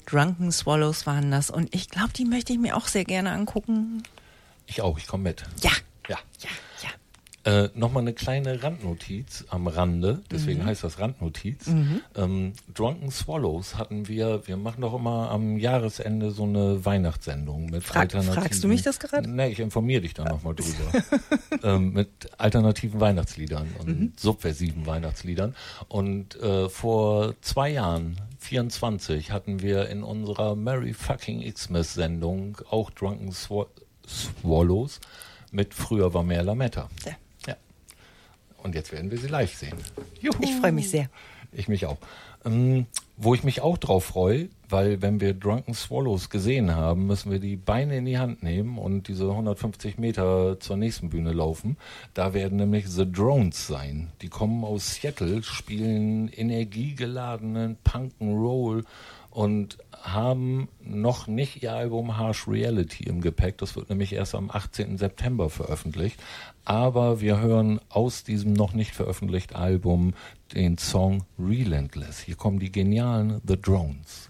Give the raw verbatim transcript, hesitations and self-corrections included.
Drunken Swallows waren das. Und ich glaube, die möchte ich mir auch sehr gerne angucken. Ich auch, ich komme mit. Ja. Ja. Ja, ja. Äh, Nochmal eine kleine Randnotiz am Rande, deswegen mhm. heißt das Randnotiz. Mhm. Ähm, Drunken Swallows hatten wir, wir machen doch immer am Jahresende so eine Weihnachtssendung mit Frag, alternativen... Fragst du mich das gerade? Nee, ich informiere dich da nochmal drüber. ähm, mit alternativen Weihnachtsliedern und mhm. subversiven Weihnachtsliedern. Und äh, vor zwei Jahren, vierundzwanzig, hatten wir in unserer Merry Fucking Xmas-Sendung auch Drunken Swa- Swallows mit Früher war mehr Lametta. Ja. Ja. Und jetzt werden wir sie live sehen. Juhu. Ich freue mich sehr. Ich mich auch. Ähm, wo ich mich auch drauf freue, weil wenn wir Drunken Swallows gesehen haben, müssen wir die Beine in die Hand nehmen und diese hundertfünfzig Meter zur nächsten Bühne laufen. Da werden nämlich The Drones sein. Die kommen aus Seattle, spielen energiegeladenen Punk'n'Roll und haben noch nicht ihr Album Harsh Reality im Gepäck. Das wird nämlich erst am achtzehnten September veröffentlicht. Aber wir hören aus diesem noch nicht veröffentlichten Album den Song Relentless. Hier kommen die genialen The Drones.